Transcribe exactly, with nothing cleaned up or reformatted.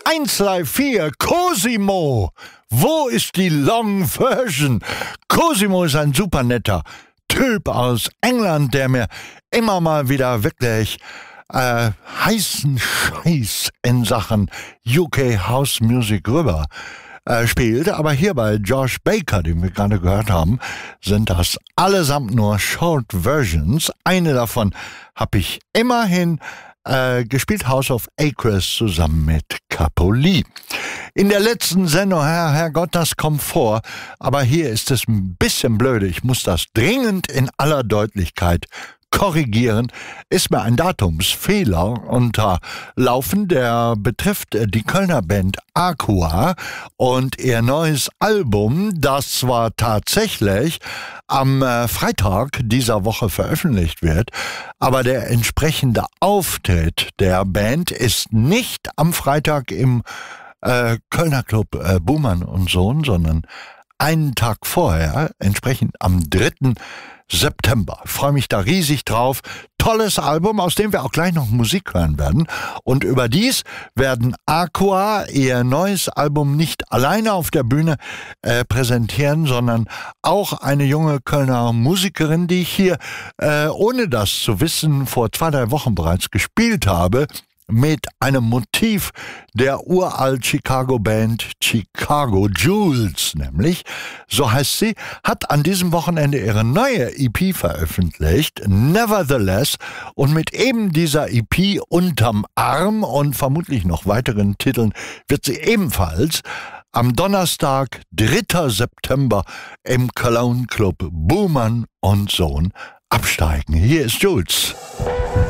eins, drei, vier, Cosimo. Wo ist die Long Version? Cosimo ist ein super netter Typ aus England, der mir immer mal wieder wirklich äh, heißen Scheiß in Sachen U K House Music rüber äh, spielt. Aber hier bei Josh Baker, den wir gerade gehört haben, sind das allesamt nur Short Versions. Eine davon habe ich immerhin äh, gespielt, House of Acres, zusammen mit Capoli. In der letzten Sendung, Herr, Herrgott, das kommt vor, aber hier ist es ein bisschen blöde. Ich muss das dringend in aller Deutlichkeit korrigieren. Ist mir ein Datumsfehler unterlaufen, der betrifft die Kölner Band Aqua und ihr neues Album, das zwar tatsächlich am äh, Freitag dieser Woche veröffentlicht wird, aber der entsprechende Auftritt der Band ist nicht am Freitag im Äh, Kölner Club äh, Buhmann und Sohn, sondern einen Tag vorher, entsprechend am dritten September. Ich freue mich da riesig drauf. Tolles Album, aus dem wir auch gleich noch Musik hören werden. Und überdies werden Aqua ihr neues Album nicht alleine auf der Bühne äh, präsentieren, sondern auch eine junge Kölner Musikerin, die ich hier, äh, ohne das zu wissen, vor zwei, drei Wochen bereits gespielt habe, mit einem Motiv der uralt Chicago-Band Chicago Jules, nämlich, so heißt sie, hat an diesem Wochenende ihre neue E P veröffentlicht, Nevertheless, und mit eben dieser E P unterm Arm und vermutlich noch weiteren Titeln wird sie ebenfalls am Donnerstag, dritter September, im Cologne Club Buhmann und Sohn absteigen. Hier ist Jules.